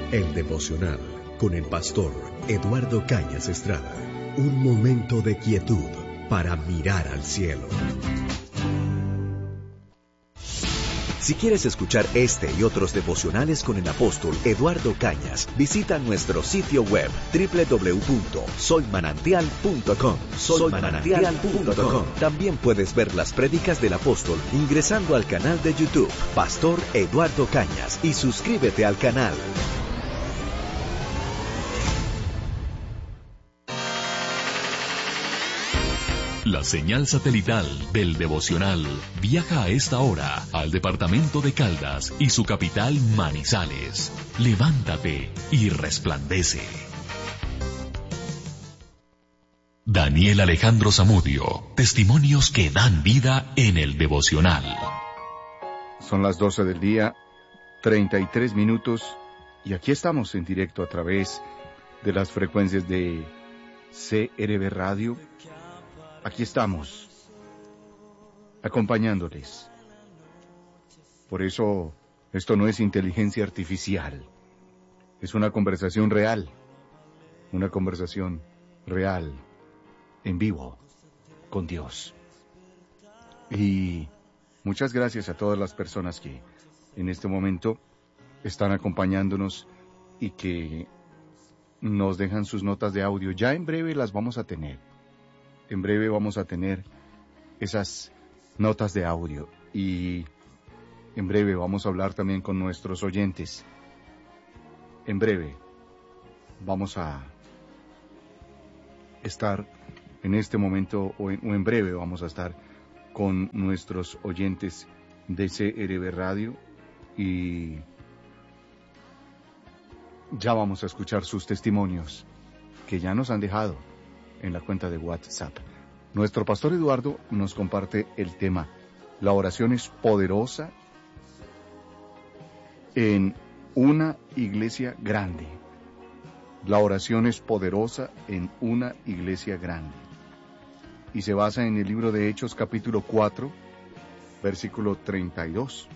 El devocional con el pastor Eduardo Cañas Estrada. Un momento de quietud para mirar al cielo. Si quieres escuchar este y otros devocionales con el apóstol Eduardo Cañas, visita nuestro sitio web www.soymanantial.com. Soymanantial.com. También puedes ver las prédicas del apóstol ingresando al canal de YouTube Pastor Eduardo Cañas y suscríbete al canal. La señal satelital del devocional viaja a esta hora al departamento de Caldas y su capital Manizales. Levántate y resplandece. Daniel Alejandro Zamudio, testimonios que dan vida en el devocional. Son las 12 del día, 33 minutos, y aquí estamos en directo a través de las frecuencias de CRB Radio. Aquí estamos, acompañándoles. Por eso, esto no es inteligencia artificial. Es una conversación real. Una conversación real, en vivo, con Dios. Y muchas gracias a todas las personas que en este momento están acompañándonos y que nos dejan sus notas de audio. Ya en breve las vamos a tener. En breve vamos a tener esas notas de audio y en breve vamos a hablar también con nuestros oyentes. En breve vamos a estar en este momento o en breve vamos a estar con nuestros oyentes de CRB Radio y ya vamos a escuchar sus testimonios que ya nos han dejado en la cuenta de WhatsApp. Nuestro pastor Eduardo nos comparte el tema: la oración es poderosa en una iglesia grande. La oración es poderosa en una iglesia grande. Y se basa en el libro de Hechos capítulo 4, versículo 32.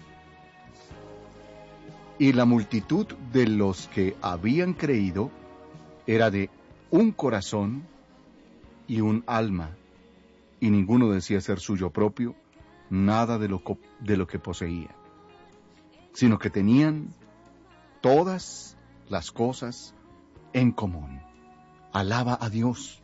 Y la multitud de los que habían creído era de un corazón y un alma, y ninguno decía ser suyo propio nada de lo que poseía, sino que tenían todas las cosas en común. Alaba a Dios.